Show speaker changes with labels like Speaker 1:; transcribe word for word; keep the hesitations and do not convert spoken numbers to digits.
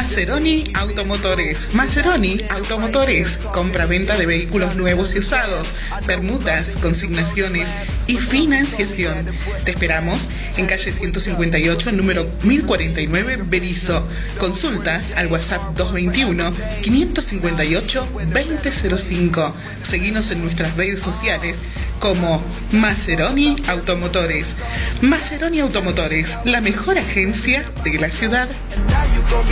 Speaker 1: Maseroni Automotores. Maseroni Automotores. Compra-venta de vehículos nuevos y usados, permutas, consignaciones y financiación. Te esperamos en calle ciento cincuenta y ocho, número mil cuarenta y nueve, Berisso. Consultas al WhatsApp dos dos uno, cinco cinco ocho, dos cero cero cinco. Seguinos en nuestras redes sociales como Maseroni Automotores. Maseroni Automotores, la mejor agencia de la ciudad.